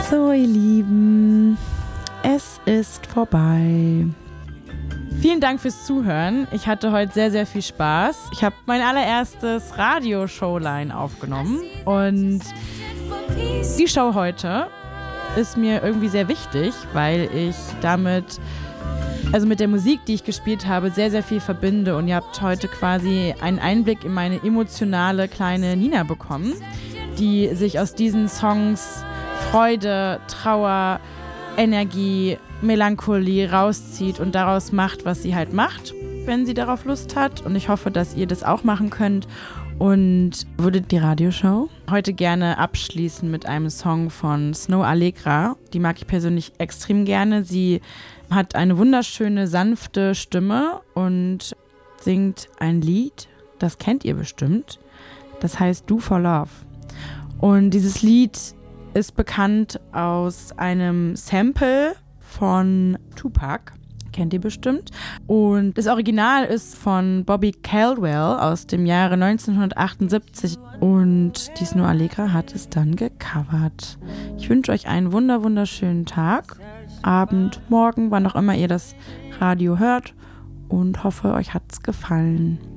So, ihr Lieben, es ist vorbei. Vielen Dank fürs Zuhören. Ich hatte heute sehr, sehr viel Spaß. Ich habe mein allererstes Radio-Showline aufgenommen und die Show heute ist mir irgendwie sehr wichtig, weil ich damit, also mit der Musik, die ich gespielt habe, sehr, sehr viel verbinde und ihr habt heute quasi einen Einblick in meine emotionale kleine Nina bekommen, die sich aus diesen Songs Freude, Trauer, Energie, Melancholie rauszieht und daraus macht, was sie halt macht, wenn sie darauf Lust hat. Und ich hoffe, dass ihr das auch machen könnt und würde die Radioshow heute gerne abschließen mit einem Song von Snow Allegra. Die mag ich persönlich extrem gerne. Sie hat eine wunderschöne, sanfte Stimme und singt ein Lied, das kennt ihr bestimmt. Das heißt Do for Love. Und dieses Lied ist bekannt aus einem Sample von Tupac, kennt ihr bestimmt. Und das Original ist von Bobby Caldwell aus dem Jahre 1978 und die Snow Allegra hat es dann gecovert. Ich wünsche euch einen wunderschönen Tag, Abend, Morgen, wann auch immer ihr das Radio hört und hoffe, euch hat's gefallen.